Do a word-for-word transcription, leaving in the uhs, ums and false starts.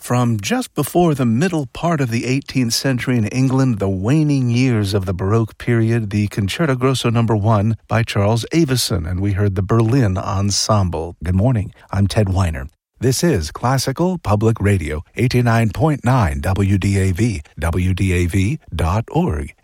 From just before the middle part of the eighteenth century in England, the waning years of the Baroque period, the Concerto Grosso number one by Charles Avison, and we heard the Berlin Ensemble. Good morning, I'm Ted Weiner. This is Classical Public Radio, eighty-nine point nine W D A V, W D A V dot org.